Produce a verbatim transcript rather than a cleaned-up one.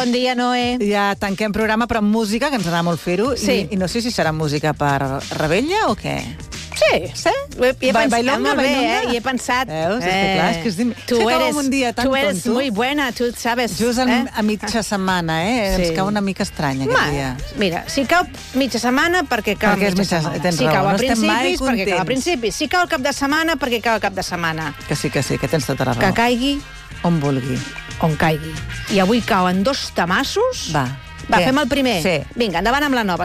Bon dia, Noé. Ja tanquem programa, però amb música, que ens agrada molt fer-ho. Sí. I, I no sé si serà música per Rebella o què? Sí. Sí? Ho he, he Ba- pensat bailonga, molt bé, bailonga. eh? I he pensat... Veus? És que clar, és que és dim- Tu sé que eres, vam un dia tan tu eres tonto. muy buena, tu sabes... Just a, eh? a mitja setmana, eh? Sí. Ens cau una mica estrany aquest Ma, dia. mira, si cau mitja setmana, perquè cau Perquè és mitja mitja- setmana. tens Si raó, cau a no estem mai principis, perquè cau a contents. principis. Si cau al cap de setmana, perquè cau al cap de setmana. Que sí, que sí, que tens tota la raó. Que caigui On vulgui. on caigui. I avui cauen dos tamassos. Va. Va, Què? fem el primer. Sí. Vinga, endavant amb la nova.